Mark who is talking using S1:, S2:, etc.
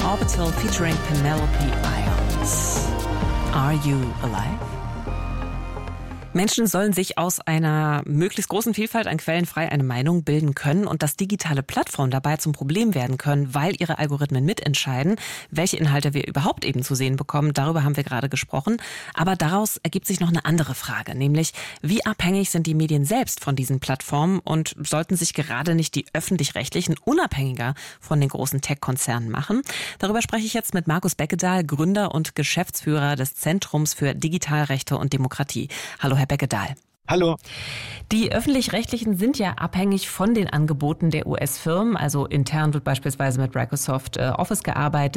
S1: Orbital featuring Penelope Ions. Are you alive? Menschen sollen sich aus einer möglichst großen Vielfalt an Quellen frei eine Meinung bilden können und dass digitale Plattformen dabei zum Problem werden können, weil ihre Algorithmen mitentscheiden, welche Inhalte wir überhaupt eben zu sehen bekommen. Darüber haben wir gerade gesprochen. Aber daraus ergibt sich noch eine andere Frage, nämlich wie abhängig sind die Medien selbst von diesen Plattformen und sollten sich gerade nicht die Öffentlich-Rechtlichen unabhängiger von den großen Tech-Konzernen machen? Darüber spreche ich jetzt mit Markus Beckedahl, Gründer und Geschäftsführer des Zentrums für Digitalrechte und Demokratie. Hallo, Herr Beckedahl.
S2: Hallo.
S1: Die Öffentlich-Rechtlichen sind ja abhängig von den Angeboten der US-Firmen. Also intern wird beispielsweise mit Microsoft Office gearbeitet.